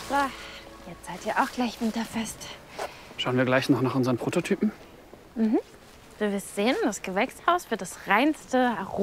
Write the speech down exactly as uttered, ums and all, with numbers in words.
So, jetzt seid ihr auch gleich winterfest. Schauen wir gleich noch nach unseren Prototypen? Mhm. Du wirst sehen, das Gewächshaus wird das reinste Aroma